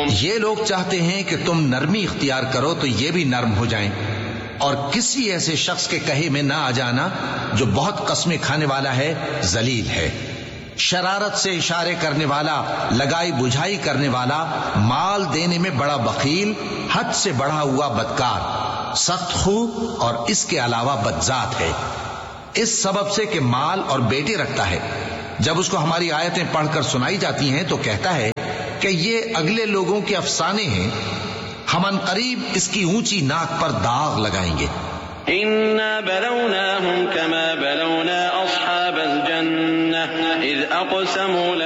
ये लोग चाहते हैं कि तुम नरमी इख्तियार करो तो ये भी नर्म हो जाएं, और किसी ऐसे शख्स के कहे में ना आ जाना जो बहुत कस्में खाने वाला है, जलील है, शरारत से इशारे करने वाला, लगाई बुझाई करने वाला, माल देने में बड़ा बखील, हद से बढ़ा हुआ बदकार, सख्त खू और इसके अलावा बदजात है। इस सबब से कि माल और बेटे रखता है, जब उसको हमारी आयतें पढ़कर सुनाई जाती हैं तो कहता है कि ये अगले लोगों के अफसाने हैं, हम अनकरीब इसकी ऊंची नाक पर दाग लगाएंगे। इन्ना बलौनाहुम कमा बलौना अस्हाबल जन्नह इज़ अक़समू